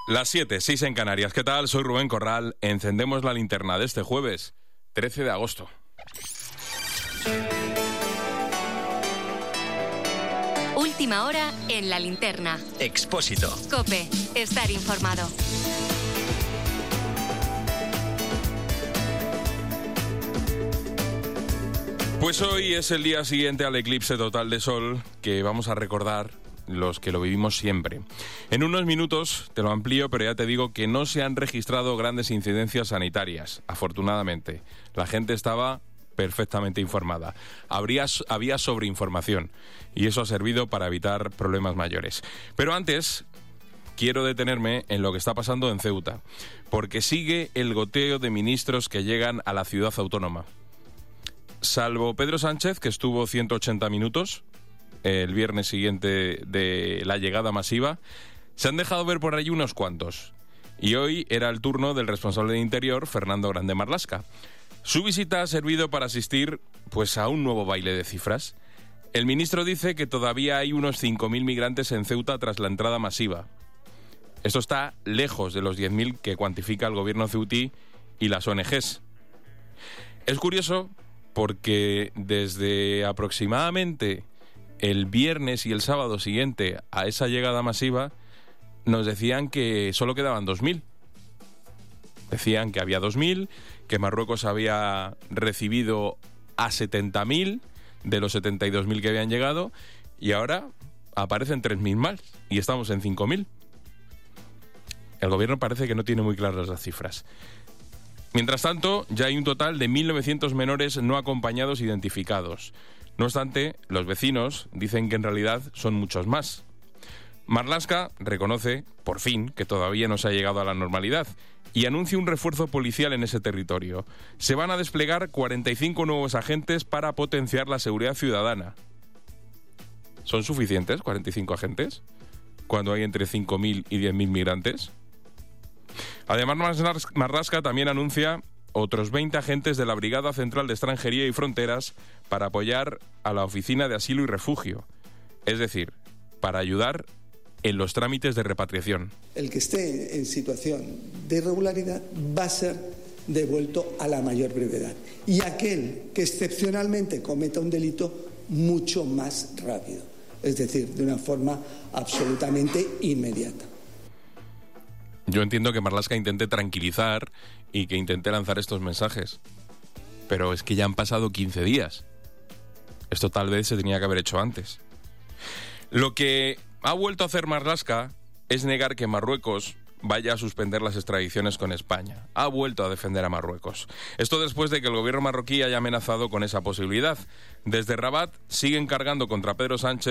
Las 7, 6 en Canarias. ¿Qué tal? Soy Rubén Corral. Encendemos la linterna de este jueves, 13 de agosto. Última hora en la linterna. Expósito. COPE. Estar informado. Pues hoy es el día siguiente al eclipse total de sol que vamos a recordar los que lo vivimos siempre. En unos minutos te lo amplío, pero ya te digo que no se han registrado grandes incidencias sanitarias, afortunadamente. La gente estaba perfectamente informada. Había sobreinformación y eso ha servido para evitar problemas mayores. Pero antes quiero detenerme en lo que está pasando en Ceuta, porque sigue el goteo de ministros que llegan a la ciudad autónoma. Salvo Pedro Sánchez, que estuvo 180 minutos el viernes siguiente de la llegada masiva, se han dejado ver por allí unos cuantos. Y hoy era el turno del responsable de Interior, Fernando Grande Marlaska. Su visita ha servido para asistir pues a un nuevo baile de cifras. El ministro dice que todavía hay unos 5.000 migrantes en Ceuta tras la entrada masiva. Esto está lejos de los 10.000 que cuantifica el gobierno ceutí y las ONGs. Es curioso porque desde aproximadamente el viernes y el sábado siguiente a esa llegada masiva nos decían que solo quedaban 2.000. Decían que había 2.000, que Marruecos había recibido a 70.000 de los 72.000 que habían llegado y ahora aparecen 3.000 más y estamos en 5.000. El gobierno parece que no tiene muy claras las cifras. Mientras tanto, ya hay un total de 1.900 menores no acompañados identificados. No obstante, los vecinos dicen que en realidad son muchos más. Marlaska reconoce, por fin, que todavía no se ha llegado a la normalidad y anuncia un refuerzo policial en ese territorio. Se van a desplegar 45 nuevos agentes para potenciar la seguridad ciudadana. ¿Son suficientes 45 agentes cuando hay entre 5.000 y 10.000 migrantes? Además, Marlaska también anuncia otros 20 agentes de la Brigada Central de Extranjería y Fronteras para apoyar a la Oficina de Asilo y Refugio, es decir, para ayudar en los trámites de repatriación. El que esté en situación de irregularidad va a ser devuelto a la mayor brevedad y aquel que excepcionalmente cometa un delito mucho más rápido, es decir, de una forma absolutamente inmediata. Yo entiendo que Marlaska intente tranquilizar y que intente lanzar estos mensajes, pero es que ya han pasado 15 días. Esto tal vez se tenía que haber hecho antes. Lo que ha vuelto a hacer Marlaska es negar que Marruecos vaya a suspender las extradiciones con España. Ha vuelto a defender a Marruecos. Esto después de que el gobierno marroquí haya amenazado con esa posibilidad. Desde Rabat siguen cargando contra Pedro Sánchez